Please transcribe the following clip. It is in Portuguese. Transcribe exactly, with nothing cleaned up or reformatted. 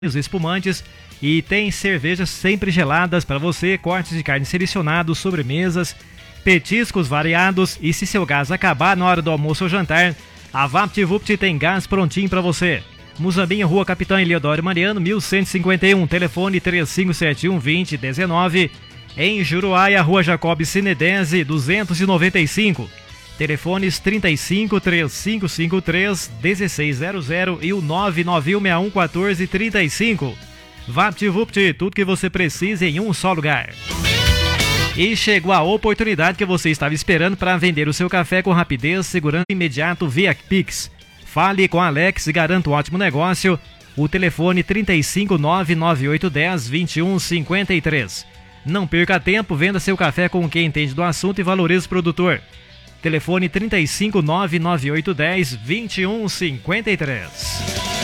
os espumantes e tem cervejas sempre geladas para você, cortes de carne selecionados, sobremesas, petiscos variados e se seu gás acabar na hora do almoço ou jantar, a VaptVupt tem gás prontinho para você. Muzambinho, Rua Capitão Eliodoro Mariano, mil cento e cinquenta e um, telefone três cinco sete um, dois zero um nove. Em Juruáia, Rua Jacob Sinedese, duzentos e noventa e cinco. Telefones trinta e cinco, três cinco cinco três, um seis zero zero e o nove nove um seis um um quatro três cinco. VaptVupt, tudo que você precisa em um só lugar. E chegou a oportunidade que você estava esperando para vender o seu café com rapidez, segurança e imediato via Pix. Fale com Alex e garanta um ótimo negócio. O telefone trinta e cinco, nove nove oito um zero, vinte e um cinquenta e três. Não perca tempo, venda seu café com quem entende do assunto e valoriza o produtor. Telefone trinta e cinco, nove nove oito um zero, vinte e um cinquenta e três.